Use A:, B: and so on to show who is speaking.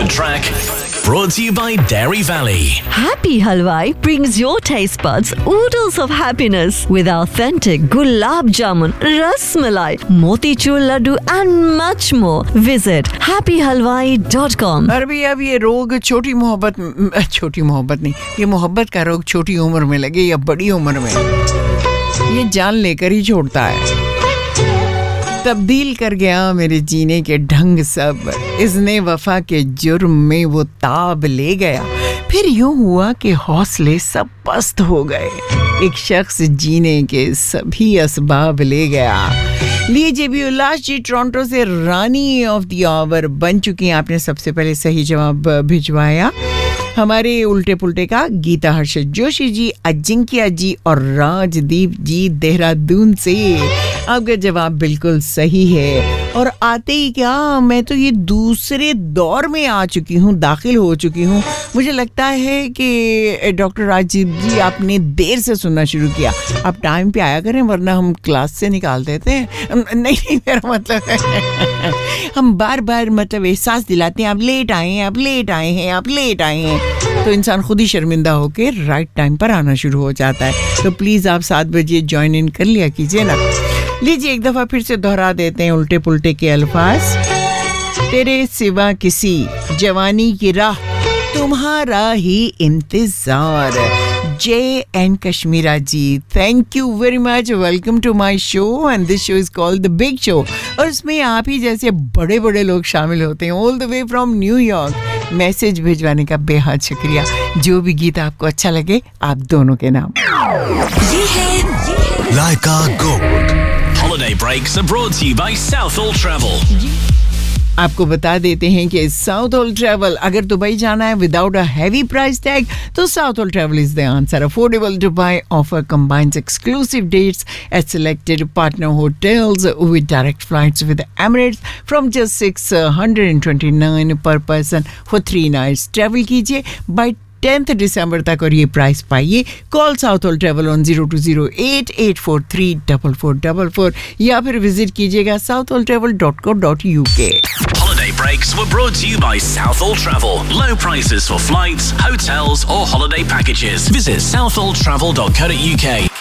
A: The Track, brought to you by Dairy Valley.
B: Happy Halwai brings your taste buds oodles of happiness with authentic gulab jamun, ras malai, motichur laddu and much more. Visit happyhalwai.com.
C: और भी अब ये रोग छोटी मोहब्बत नहीं, ये मोहब्बत का रोग छोटी उम्र में लगे या बड़ी उम्र में, ये जान लेकर ही छोड़ता है। तब्दील कर गया मेरे जीने के ढंग सब, इज़्ने वफा के जुर्म में वो ताब ले गया। फिर यूं हुआ कि हौसले सब पस्त हो गए, एक शख्स जीने के सभी असबाब ले गया। लीजिए भी उल्लास जी टोरंटो से रानी ऑफ द आवर बन चुकी हैं। आपने सबसे पहले सही जवाब भिजवाया हमारे उल्टे पुल्टे का। गीता हर्षद जोशी जी, अजिंक्या जी और राजदीप जी देहरादून से आपका जवाब बिल्कुल सही है। और आते ही क्या, मैं तो ये दूसरे दौर में आ चुकी हूँ, दाखिल हो चुकी हूँ। मुझे लगता है कि डॉक्टर राजीव जी आपने देर से सुनना शुरू किया। आप टाइम पे आया करें वरना हम क्लास से निकाल देते हैं। नहीं मेरा मतलब है हम बार बार मतलब एहसास दिलाते हैं आप लेट आए हैं, आप लेट आए हैं, आप लेट आए हैं, तो इंसान खुद ही शर्मिंदा होकर राइट टाइम पर आना शुरू हो जाता है। तो प्लीज़ आप 7 बजे ज्वाइन इन कर लिया कीजिए ना। लीजिए एक दफ़ा फिर से दोहरा देते हैं उल्टे पुल्टे के अल्फाज। तेरे सिवा किसी जवानी की राह, तुम्हारा ही इंतजार। J.N. Kashmira ji, thank you very much, welcome to my show and this show is called the big show. और इसमें आप ही जैसे बड़े बड़े लोग शामिल होते हैं all the way from New York. Message भिजवाने का बेहद शुक्रिया। जो भी गीत आपको अच्छा लगे आप दोनों के नाम।
A: ये है लाइका gold. Holiday breaks are brought to you by Southall Travel.
C: आपको बता देते हैं कि साउथहोल ट्रैवल, अगर दुबई जाना है without a heavy price tag तो साउथहोल travel is the answer. Affordable Dubai offer combines exclusive dates at selected partner hotels with direct flights with Emirates from just $629 per person for 3 nights. Travel कीजिए by 10th December तक और ये price पाइए। Call साउथहोल travel on 0208-843-4444 या फिर visit कीजिएगा southholtravel.co.uk।
A: Holiday breaks were brought to you by Southall Travel. Low prices for flights, hotels or holiday packages. Visit southalltravel.co.uk.